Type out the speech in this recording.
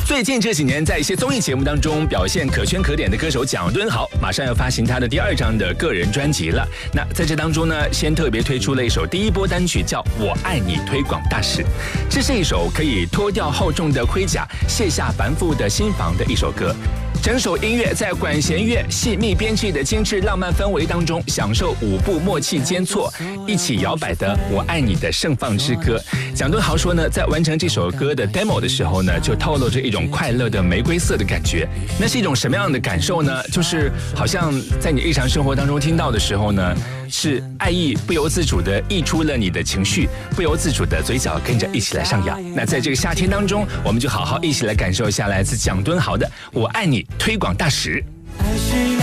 最近这几年，在一些综艺节目当中表现可圈可点的歌手蒋敦豪，马上要发行他的第2张的个人专辑了。那在这当中呢，先特别推出了一首第1波单曲，叫《我爱你》推广大使。这是一首可以脱掉厚重的盔甲，卸下繁复的心防的一首歌。整首音乐在管弦乐细密编制的精致浪漫氛围当中，享受舞步默契间错，一起摇摆的我爱你的盛放之歌。蒋敦豪说呢，在完成这首歌的 demo 的时候呢，就透露着一种快乐的玫瑰色的感觉。那是一种什么样的感受呢？就是好像在你日常生活当中听到的时候呢，是爱意不由自主的溢出了你的情绪，不由自主的嘴角跟着一起来上扬。那在这个夏天当中，我们就好好一起来感受一下来自蒋敦豪的《我爱你》推广大使。